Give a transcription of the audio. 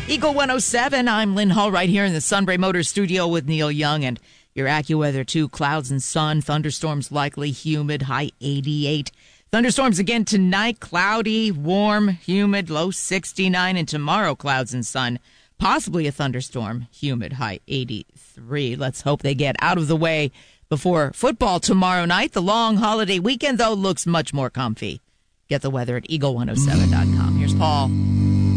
Eagle 107, I'm Lynn Hall right here in the Sunbury Motors studio with Neil Young and your AccuWeather 2, clouds and sun, thunderstorms likely, humid, high 88. Thunderstorms again tonight, cloudy, warm, humid, low 69, and tomorrow clouds and sun, possibly a thunderstorm, humid, high 83. Let's hope they get out of the way before football tomorrow night. The long holiday weekend, though, looks much more comfy. Get the weather at eagle107.com. Here's Paul.